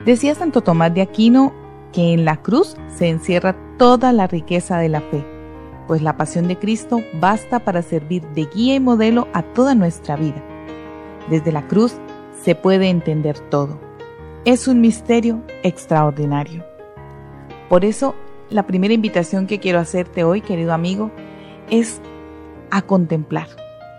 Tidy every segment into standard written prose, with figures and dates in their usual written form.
Decía Santo Tomás de Aquino que en la cruz se encierra toda la riqueza de la fe, pues la pasión de Cristo basta para servir de guía y modelo a toda nuestra vida. Desde la cruz se puede entender todo. Es un misterio extraordinario. Por eso, la primera invitación que quiero hacerte hoy, querido amigo, es a contemplar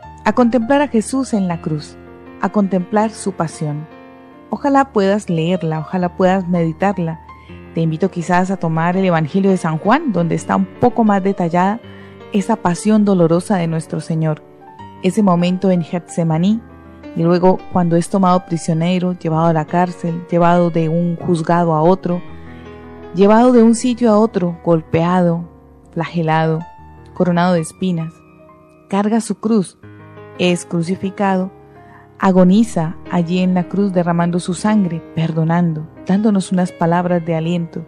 a Jesús en la cruz, a contemplar su pasión. Ojalá puedas leerla, ojalá puedas meditarla. Te invito quizás a tomar el Evangelio de San Juan, donde está un poco más detallada esa pasión dolorosa de nuestro Señor, ese momento en Getsemaní, y luego cuando es tomado prisionero, llevado a la cárcel, llevado de un juzgado a otro, llevado de un sitio a otro, golpeado, flagelado, coronado de espinas, carga su cruz, es crucificado, agoniza allí en la cruz derramando su sangre, perdonando, dándonos unas palabras de aliento,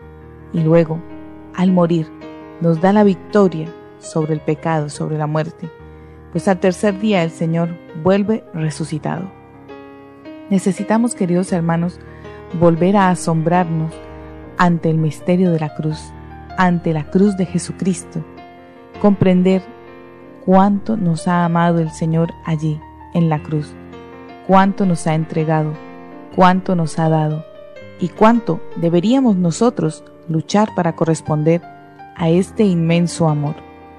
y luego, al morir, nos da la victoria sobre el pecado, sobre la muerte, pues al tercer día el Señor vuelve resucitado. Necesitamos, queridos hermanos, volver a asombrarnos ante el misterio de la cruz, ante la cruz de Jesucristo, comprender cuánto nos ha amado el Señor allí, en la cruz, cuánto nos ha entregado, cuánto nos ha dado y cuánto deberíamos nosotros luchar para corresponder a este inmenso amor.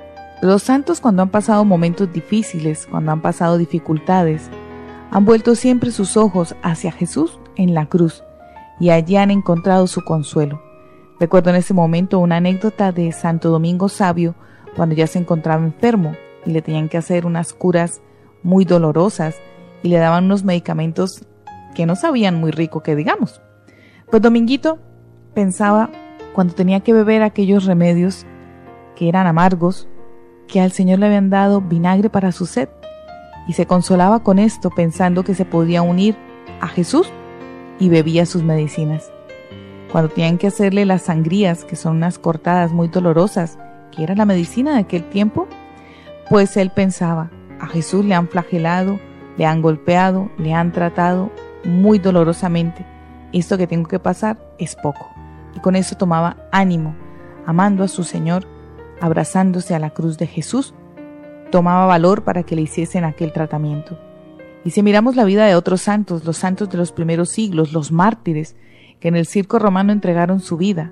Los santos, cuando han pasado momentos difíciles, cuando han pasado dificultades, han vuelto siempre sus ojos hacia Jesús en la cruz y allí han encontrado su consuelo. Recuerdo en ese momento una anécdota de Santo Domingo Sabio cuando ya se encontraba enfermo y le tenían que hacer unas curas muy dolorosas y le daban unos medicamentos que no sabían muy rico que digamos. Pues Dominguito pensaba, cuando tenía que beber aquellos remedios que eran amargos, que al Señor le habían dado vinagre para su sed, y se consolaba con esto pensando que se podía unir a Jesús y bebía sus medicinas. Cuando tenían que hacerle las sangrías, que son unas cortadas muy dolorosas, que era la medicina de aquel tiempo, pues él pensaba, a Jesús le han flagelado, le han golpeado, le han tratado muy dolorosamente. Esto que tengo que pasar es poco. Y con eso tomaba ánimo, amando a su Señor, abrazándose a la cruz de Jesús, tomaba valor para que le hiciesen aquel tratamiento. Y si miramos la vida de otros santos, los santos de los primeros siglos, los mártires, que en el circo romano entregaron su vida,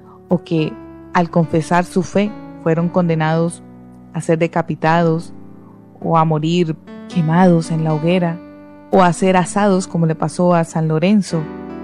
o que al confesar su fe fueron condenados a ser decapitados, o a morir quemados en la hoguera, o a ser asados como le pasó a San Lorenzo,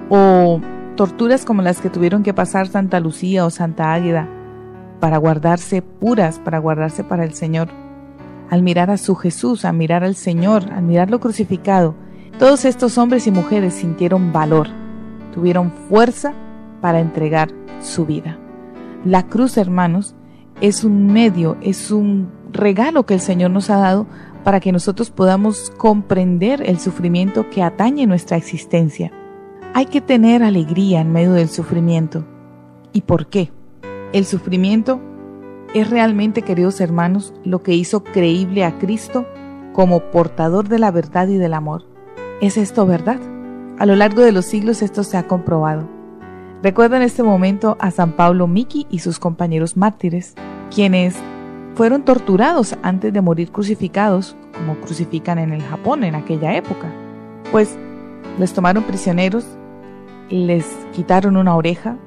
o torturas como las que tuvieron que pasar Santa Lucía o Santa Águeda, para guardarse puras, para guardarse para el Señor. Al mirar a su Jesús, al mirar al Señor, al mirarlo crucificado, todos estos hombres y mujeres sintieron valor, tuvieron fuerza para entregar su vida. La cruz, hermanos, es un medio, es un regalo que el Señor nos ha dado para que nosotros podamos comprender el sufrimiento que atañe nuestra existencia. Hay que tener alegría en medio del sufrimiento. ¿Y por qué? El sufrimiento es realmente, queridos hermanos, lo que hizo creíble a Cristo como portador de la verdad y del amor. ¿Es esto verdad? A lo largo de los siglos esto se ha comprobado. Recuerdo en este momento a San Pablo Miki y sus compañeros mártires, quienes fueron torturados antes de morir crucificados, como crucifican en el Japón en aquella época. Pues les tomaron prisioneros, les quitaron una oreja,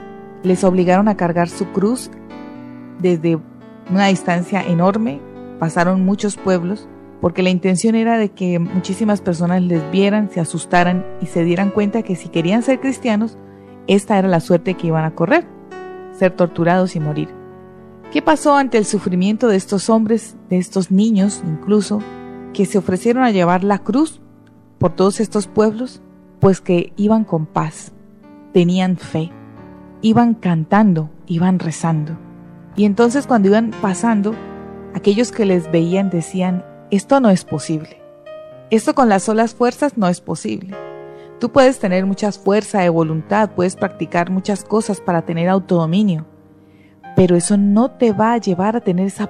les obligaron a cargar su cruz desde una distancia enorme, pasaron muchos pueblos, porque la intención era de que muchísimas personas les vieran, se asustaran y se dieran cuenta que si querían ser cristianos, esta era la suerte que iban a correr, ser torturados y morir. ¿Qué pasó ante el sufrimiento de estos hombres, de estos niños incluso, que se ofrecieron a llevar la cruz por todos estos pueblos? Pues que iban con paz, tenían fe, iban cantando, iban rezando. Y entonces cuando iban pasando, aquellos que les veían decían, esto no es posible. Esto con las solas fuerzas no es posible. Tú puedes tener mucha fuerza de voluntad, puedes practicar muchas cosas para tener autodominio, pero eso no te va a llevar a tener esa